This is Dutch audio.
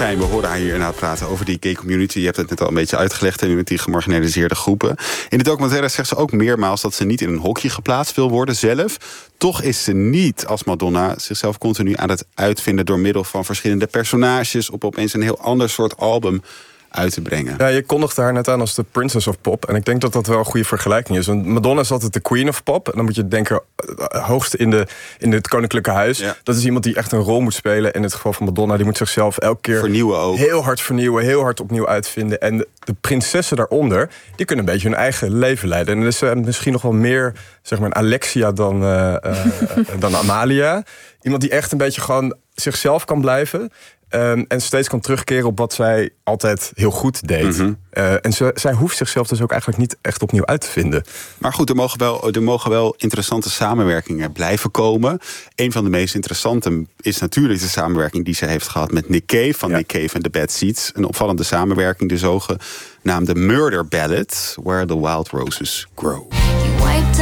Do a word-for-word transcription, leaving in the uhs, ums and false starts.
Schijn. We horen haar hier inderdaad praten over die gay community. Je hebt het net al een beetje uitgelegd hè, met die gemarginaliseerde groepen. In de documentaire zegt ze ook meermaals dat ze niet in een hokje geplaatst wil worden zelf. Toch is ze niet als Madonna zichzelf continu aan het uitvinden door middel van verschillende personages op opeens een heel ander soort album uit te brengen. Ja, je kondigde haar net aan als de Princess of Pop. En ik denk dat dat wel een goede vergelijking is. Want Madonna is altijd de Queen of Pop. En dan moet je denken, hoogste in, de, in het koninklijke huis. Ja. Dat is iemand die echt een rol moet spelen. In het geval van Madonna, die moet zichzelf elke keer vernieuwen ook. Heel hard vernieuwen, heel hard opnieuw uitvinden. En de, de prinsessen daaronder, die kunnen een beetje hun eigen leven leiden. En er is uh, misschien nog wel meer, zeg maar, een Alexia dan, uh, uh, dan Amalia. Iemand die echt een beetje gewoon zichzelf kan blijven. Um, en steeds kan terugkeren op wat zij altijd heel goed deed. Mm-hmm. Uh, en ze, zij hoeft zichzelf dus ook eigenlijk niet echt opnieuw uit te vinden. Maar goed, er mogen wel, er mogen wel interessante samenwerkingen blijven komen. Een van de meest interessante is natuurlijk de samenwerking die ze heeft gehad met Nick Cave van ja. Nick Cave en The Bad Seeds. Een opvallende samenwerking, de zogenaamde Murder Ballad, Where the Wild Roses Grow.